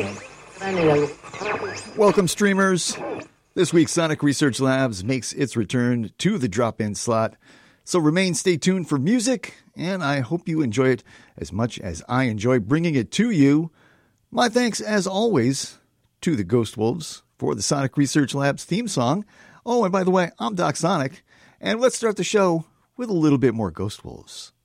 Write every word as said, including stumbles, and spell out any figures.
Welcome, streamers. This week, Sonic Research Labs makes its return to the drop-in slot. So remain stay tuned for music, and I hope you enjoy it as much as I enjoy bringing it to you. My thanks, as always, to the Ghost Wolves for the Sonic Research Labs theme song. Oh, and by the way, I'm Doc Sonic, and let's start the show with a little bit more Ghost Wolves.